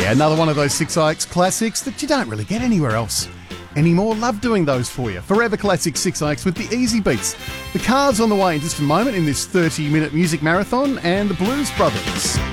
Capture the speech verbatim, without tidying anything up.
Yeah, another one of those six I X classics that you don't really get anywhere else anymore. Love doing those for you. Forever classic six I X with the Easy Beats. The Cars on the way in just a moment in this thirty minute music marathon, and the Blues Brothers.